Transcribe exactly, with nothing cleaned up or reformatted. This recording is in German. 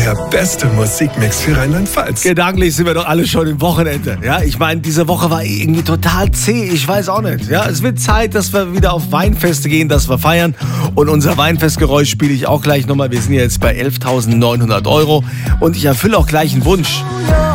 Der beste Musikmix für Rheinland-Pfalz. Gedanklich sind wir doch alle schon im Wochenende. Ja, ich meine, diese Woche war irgendwie total zäh. Ich weiß auch nicht. Ja, es wird Zeit, dass wir wieder auf Weinfeste gehen, dass wir feiern. Und unser Weinfestgeräusch spiele ich auch gleich nochmal. Wir sind jetzt bei elftausendneunhundert Euro. Und ich erfülle auch gleich einen Wunsch.